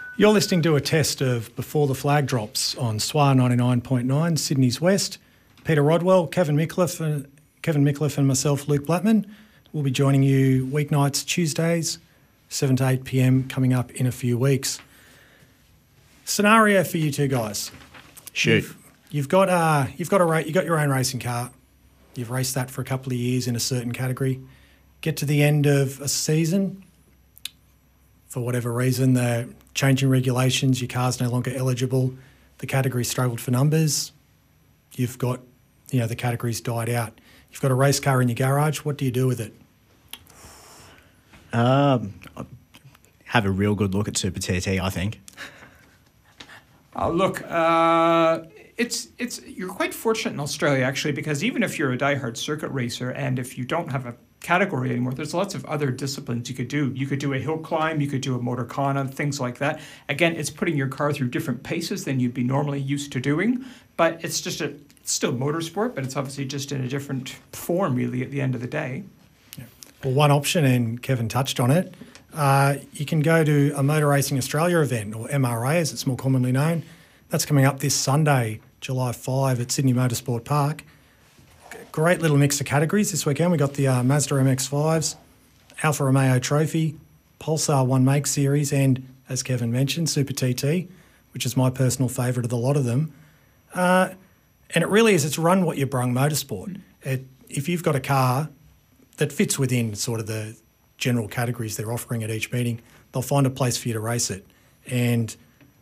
You're listening to a test of Before the Flag Drops on SWA 99.9, Sydney's West. Peter Rodwell, Kevin Micallef and myself, Luke Blattman, will be joining you weeknights, Tuesdays, 7 to 8 p.m, coming up in a few weeks. Scenario for you two guys. Shoot. You've got your own racing car. You've raced that for a couple of years in a certain category. Get to the end of a season, for whatever reason, the changing regulations, your car's no longer eligible, the category struggled for numbers, you've got, the category's died out. You've got a race car in your garage, what do you do with it? Have a real good look at Super TT, I think. You're quite fortunate in Australia, actually, because even if you're a diehard circuit racer and if you don't have a category anymore, there's lots of other disciplines you could do. You could do a hill climb, you could do a motorcana, things like that. Again, it's putting your car through different paces than you'd be normally used to doing, but it's still motorsport, but it's obviously just in a different form, really, at the end of the day. Yeah. Well, one option, and Kevin touched on it, you can go to a Motor Racing Australia event, or MRA as it's more commonly known. That's coming up this Sunday, July 5 at Sydney Motorsport Park. Great little mix of categories this weekend. We got the Mazda MX-5s, Alfa Romeo Trophy, Pulsar One Make Series, and, as Kevin mentioned, Super TT, which is my personal favourite of the lot of them. And it really is, it's run what you brung motorsport. If you've got a car that fits within sort of the general categories they're offering at each meeting, they'll find a place for you to race it. And,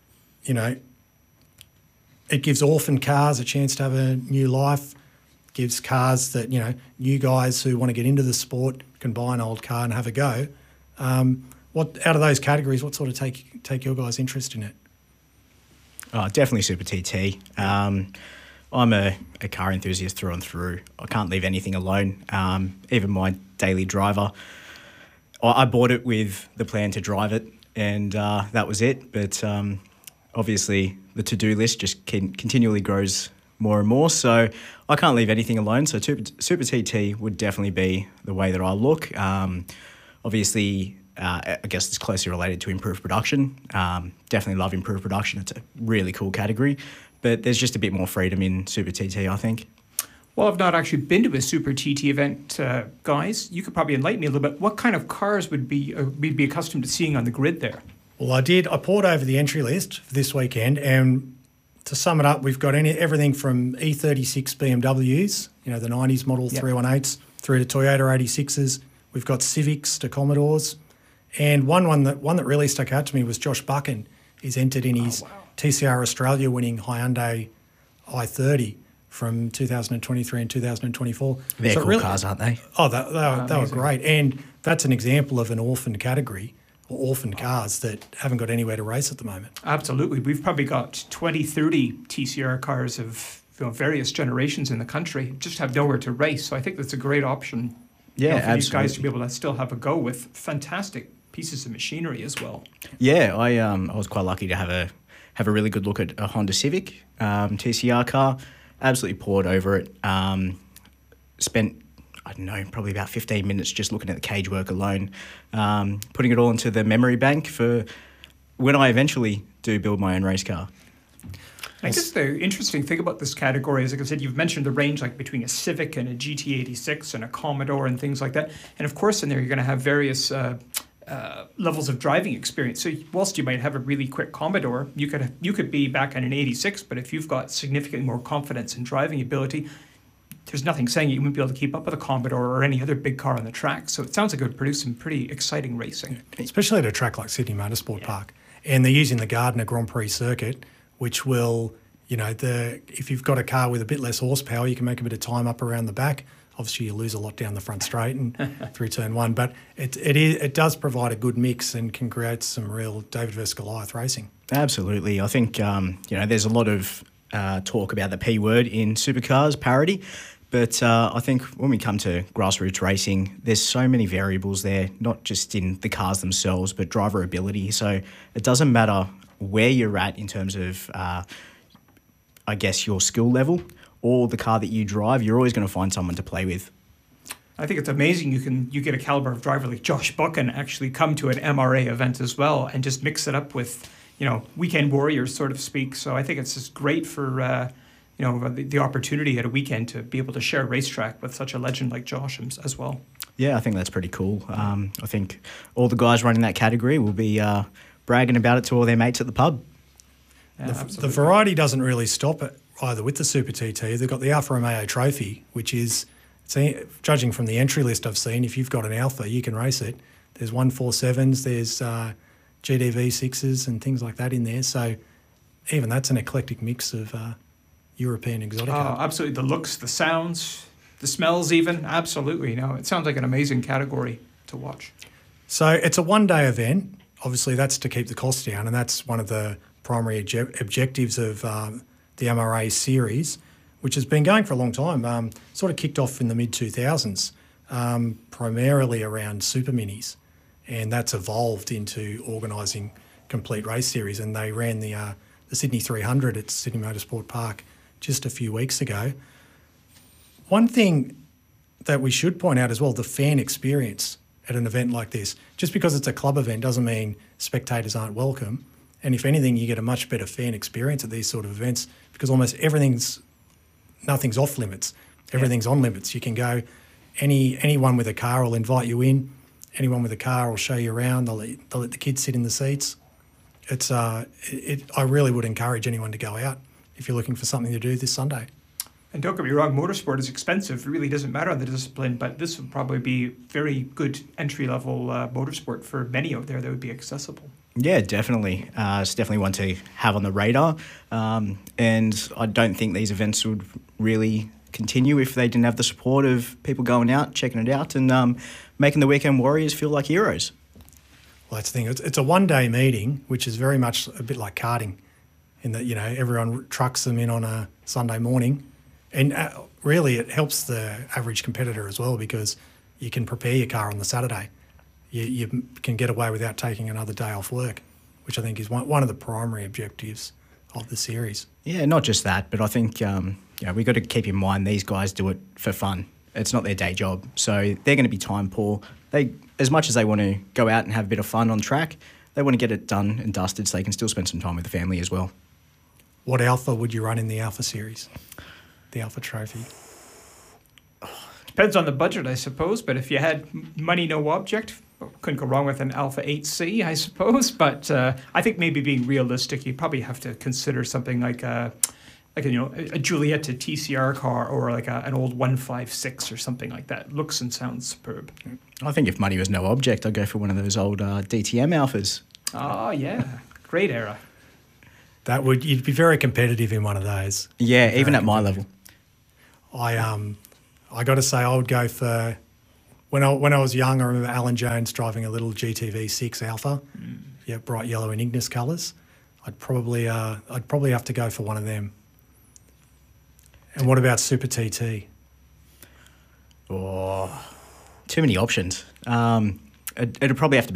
it gives orphan cars a chance to have a new life, gives cars that, new guys who want to get into the sport can buy an old car and have a go. What out of those categories, what sort of take your guys' interest in it? Oh, definitely Super TT. I'm a car enthusiast through and through. I can't leave anything alone. Even my daily driver. I bought it with the plan to drive it, and that was it. But obviously the to-do list just continually grows more and more, so I can't leave anything alone. So Super TT would definitely be the way that I look. Obviously, I guess it's closely related to improved production. Definitely love improved production. It's a really cool category, but there's just a bit more freedom in Super TT, I think. Well, I've not actually been to a Super TT event, guys. You could probably enlighten me a little bit. What kind of cars would we'd be accustomed to seeing on the grid there? Well, I poured over the entry list for this weekend, and to sum it up, we've got everything from E36 BMWs, the 90s model 318s, through to Toyota 86s. We've got Civics to Commodores. And one that really stuck out to me was Josh Buchan. He's entered in his TCR Australia winning Hyundai i30 from 2023 and 2024. They're cool cars, aren't they? Oh, they were great. And that's an example of an orphan category, or orphan cars that haven't got anywhere to race at the moment. Absolutely. We've probably got 20, 30 TCR cars of various generations in the country, just have nowhere to race. So I think that's a great option for these guys to be able to still have a go with fantastic pieces of machinery as well. Yeah, I was quite lucky to have a really good look at a Honda Civic TCR car. Absolutely poured over it. Spent, I don't know, probably about 15 minutes just looking at the cage work alone, putting it all into the memory bank for when I eventually do build my own race car. I guess the interesting thing about this category is, like I said, you've mentioned the range like between a Civic and a GT86 and a Commodore and things like that. And of course in there you're going to have various levels of driving experience. So whilst you might have a really quick Commodore, you could be back on an 86, but if you've got significantly more confidence in driving ability, there's nothing saying you wouldn't be able to keep up with a Commodore or any other big car on the track. So it sounds like it would produce some pretty exciting racing. Especially at a track like Sydney Motorsport Park. And they're using the Gardner Grand Prix circuit, which will, if you've got a car with a bit less horsepower, you can make a bit of time up around the back. Obviously, you lose a lot down the front straight and through turn one, but it does provide a good mix and can create some real David versus Goliath racing. Absolutely. I think, there's a lot of talk about the P word in supercars, parity, but I think when we come to grassroots racing, there's so many variables there, not just in the cars themselves, but driver ability. So it doesn't matter where you're at in terms of, your skill level or the car that you drive, you're always going to find someone to play with. I think it's amazing you get a caliber of driver like Josh Buchan actually come to an MRA event as well and just mix it up with weekend warriors, sort of speak. So I think it's just great for the opportunity at a weekend to be able to share a racetrack with such a legend like Josh as well. Yeah, I think that's pretty cool. I think all the guys running that category will be bragging about it to all their mates at the pub. Yeah, The variety doesn't really stop it either with the Super TT. They've got the Alfa Romeo Trophy, which is, judging from the entry list I've seen, if you've got an Alfa, you can race it. There's 147s, there's GDV 6s and things like that in there. So even that's an eclectic mix of European exotic. Absolutely. The looks, the sounds, the smells even. Absolutely. It sounds like an amazing category to watch. So it's a one-day event. Obviously, that's to keep the costs down, and that's one of the primary objectives of the MRA series, which has been going for a long time. Sort of kicked off in the mid-2000s, primarily around super minis, and that's evolved into organising complete race series. And they ran the Sydney 300 at Sydney Motorsport Park just a few weeks ago. One thing that we should point out as well, the fan experience at an event like this. Just because it's a club event doesn't mean spectators aren't welcome. And if anything, you get a much better fan experience at these sort of events because almost nothing's off limits. Everything's on limits. You can go, anyone with a car will invite you in. Anyone with a car will show you around. They'll let the kids sit in the seats. I really would encourage anyone to go out if you're looking for something to do this Sunday. And don't get me wrong, motorsport is expensive. It really doesn't matter on the discipline, but this would probably be very good entry-level motorsport for many out there that would be accessible. Yeah, definitely. It's definitely one to have on the radar. And I don't think these events would really continue if they didn't have the support of people going out, checking it out, and making the weekend warriors feel like heroes. Well, that's the thing. It's a one-day meeting, which is very much a bit like karting, in that everyone trucks them in on a Sunday morning. And really, it helps the average competitor as well because you can prepare your car on the Saturday. You can get away without taking another day off work, which I think is one of the primary objectives of the series. Yeah, not just that, but I think we've got to keep in mind these guys do it for fun. It's not their day job, so they're going to be time poor. As much as they want to go out and have a bit of fun on track, they want to get it done and dusted so they can still spend some time with the family as well. What Alfa would you run in the Alfa series? The Alfa Trophy? Depends on the budget, I suppose, but if you had money, no object, couldn't go wrong with an Alfa 8C, I suppose. But I think maybe being realistic, you probably have to consider something like a Giulietta TCR car or like an old 156 or something like that. Looks and sounds superb. I think if money was no object, I'd go for one of those old DTM Alphas. Oh, yeah. Great era. You'd be very competitive in one of those. Yeah, even at my level. I got to say, I would go for when I was young. I remember Alan Jones driving a little GTV 6 Alpha, bright yellow and Ignis colours. I'd probably have to go for one of them. And what about Super TT? Oh, too many options. It'd probably have to be